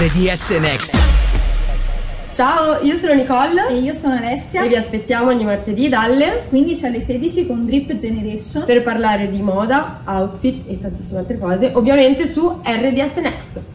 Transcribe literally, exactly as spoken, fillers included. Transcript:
R D S Next. Ciao, io sono Nicole e io sono Alessia e vi aspettiamo ogni martedì dalle quindici alle sedici con Drip Generation per parlare di moda, outfit e tantissime altre cose, ovviamente su R D S Next.